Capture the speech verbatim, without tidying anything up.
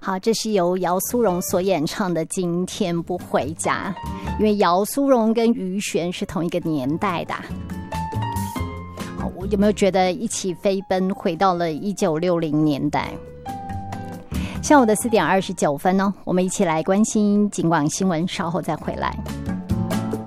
好，这是由姚苏蓉所演唱的《今天不回家》，因为姚苏蓉跟于璇是同一个年代的。好，我有没有觉得一起飞奔回到了一九六零年代？下午的四点二十九分呢，我们一起来关心警广新闻，稍后再回来。